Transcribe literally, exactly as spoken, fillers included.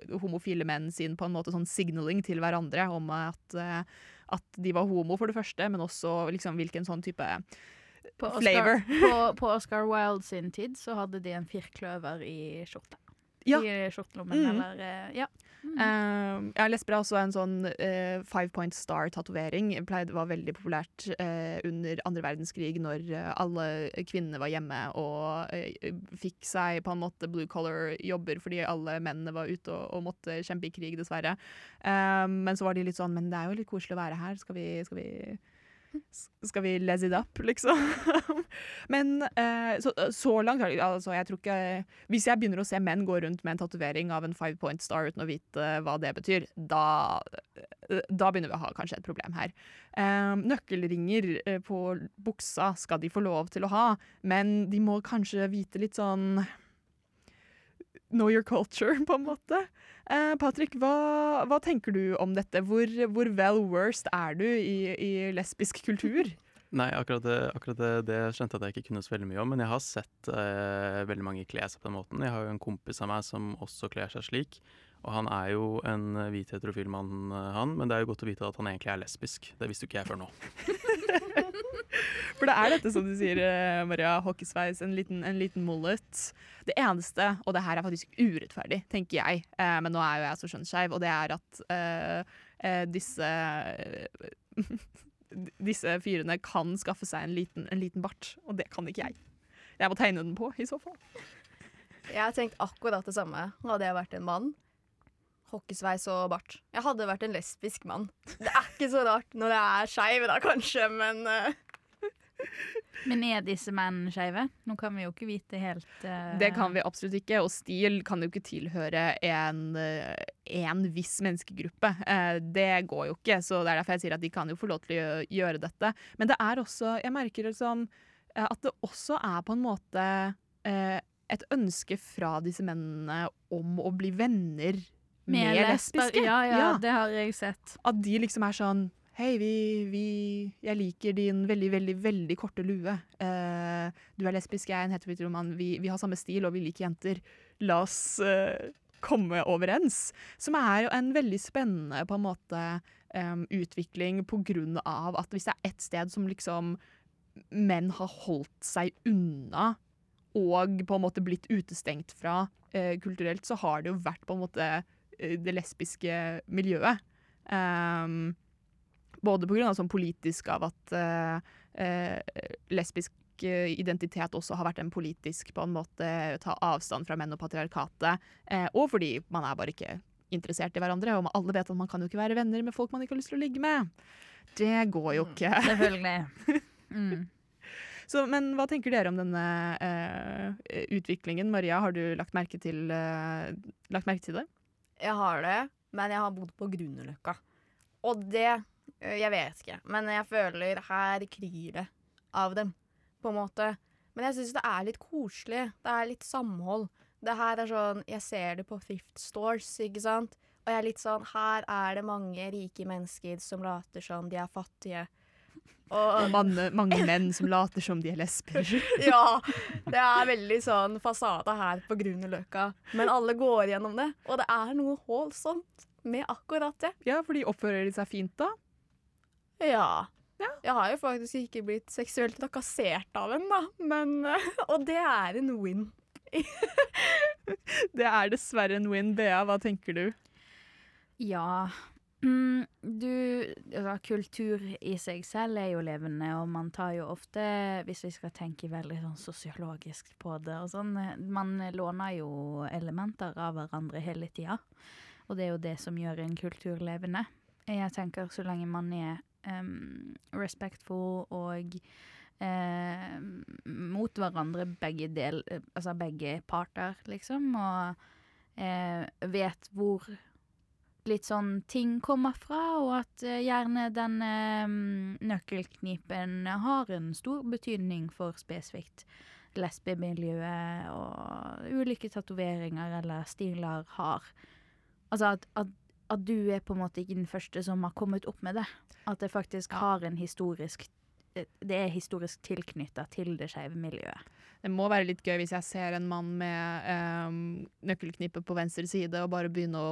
homofile menn sin på en måte sånn signaling til hverandre om at, uh, at de var homo for det første, men også liksom hvilken sånn type på flavor. Oscar, på, på Oscar Wilde sin tid så hadde de en firkløver i skjorte. Ja. I skjortelommen, Mm. eller uh, ja. Mm. Uh, ja, lesber har også en sånn uh, five point star-tatovering. Det var veldig populært uh, under andre verdenskrig når uh, alle kvinnene var hjemme og uh, fikk seg på en måte blue collar jobber fordi alle mennene var ute og, og måtte kjempe i krig, dessverre. Uh, men så var de litt sånn, men det er jo litt koselig å være her, skal vi, skal vi skal vi les it up, liksom. Men uh, så, så langt, altså jeg tror ikke, hvis jeg begynner å se menn gå rundt med en tatovering av en five point star uten å vite uh, hva det betyr, da, da begynner vi å ha kanskje et problem her. Um, nøkkelringer uh, på buksa skal de få lov til å ha, men de må kanskje vite litt sånn know your culture, på en måte. Uh, Patrick, hva, hva tenker du om dette? Hvor, hvor well versed er du i, i lesbisk kultur? Nei, akkurat det, akkurat det, det skjønte jeg at jeg ikke kunne så veldig mye om, men jeg har sett uh, veldig mange kle seg på den måten. Jeg har jo en kompis av meg som også kler seg slik, og han er jo en hvit heterofil mann, han, men det er jo godt å vite at han egentlig er lesbisk. Det visste jo ikke jeg før nå. For det er dette som du sier, Maria, hockeysveis, en liten, en liten mullet. Det eneste, og det her er faktisk urettferdig, tenker jeg, eh, men nå er jo jeg så skjønnsskeiv, og det er at eh, eh, disse disse fyrene kan skaffe seg en liten, en liten bart, og det kan ikke jeg. Jeg må tegne den på, i så fall. Jeg har tenkt akkurat det samme. Hadde jeg vært en mann, hockeysveis og bart. Jeg hadde vært en lesbisk mann. Det er ikke så rart når jeg er skeiv da, kanskje, men uh... Men er disse menn skeive? Nå kan vi jo ikke vite helt uh... Det kan vi absolutt ikke, og stil kan jo ikke tilhøre en, en viss menneskegruppe. Uh, det går jo ikke, så det er derfor jeg sier at de kan jo få lov til å gjøre dette. Men det er også, jeg merker liksom uh, at det også er på en måte uh, et ønske fra disse mennene om å bli venner med, med lesbiske. Ja, ja, ja, det har jeg sett. At de liksom er sånn, hei, vi, vi, jeg liker din veldig, veldig, veldig korte lue. Uh, du er lesbisk, jeg er en heterofil mann. Vi, vi har samme stil, og vi liker jenter. La oss uh, komme overens. Som er jo en veldig spennende på en måte um, utvikling på grunn av at hvis det er et sted som liksom menn har holdt seg unna og på en måte blitt utestengt fra uh, kulturelt, så har det jo vært på en måte uh, det lesbiske miljøet. Um, Både på grunn av sånn politisk av at uh, uh, lesbisk uh, identitet også har vært en politisk på en måte ta avstand fra menn og patriarkatet, uh, og fordi man er bare ikke interessert i hverandre, og alle vet at man kan jo ikke være venner med folk man ikke har lyst til å ligge med. Det går jo ikke. Mm, selvfølgelig. Mm. Så, men hva tenker dere om denne uh, utviklingen? Maria, har du lagt merke til, uh, lagt merke til det? Jeg har det, men jeg har bodd på Grünerløkka. Og det jeg vet ikke, men jeg føler her kryr det av dem, på en måte. Men jeg synes det er litt koselig. Det er litt samhold. Det her er sånn, jeg ser det på thrift stores, ikke sant? Og jeg er litt sånn, her er det mange rike mennesker som later som de er fattige. Og, og mange, mange menn som later som de er lesber. Ja, det er veldig sånn fasade her på Grünerløkka. Men alle går gjennom det, og det er noe holdsomt med akkurat det. Ja, for de oppfører de seg fint da? Ja. ja. Jeg har jo faktisk ikke blitt seksuelt trakassert av en, da. Men, og det er en win. Det er dessverre en win. Bea, hva tenker du? Ja, mm, du, altså, kultur i seg selv er jo levende, og man tar jo ofte, hvis vi skal tenke veldig sånn sosiologisk på det, og sånn, man låner jo elementer av hverandre hele tiden. Og det er jo det som gjør en kultur levende. Jeg tenker så lenge man er um, respektfull og uh, mot hverandre begge, del, altså begge parter, liksom, og uh, vet hvor litt sånn ting kommer fra, og at uh, gjerne den um, nøkkelknipen har en stor betydning for spesifikt lesbemiljøet, og ulike tatoveringer eller stiler har. Altså at, at, at du er på en måte ikke den første som har kommet opp med det. At det faktisk ja. har en historisk, det er historisk tilknyttet til det skeive miljøet. Det må være litt gøy hvis jeg ser en mann med um, nøkkelknippe på venstre side og bare begynne å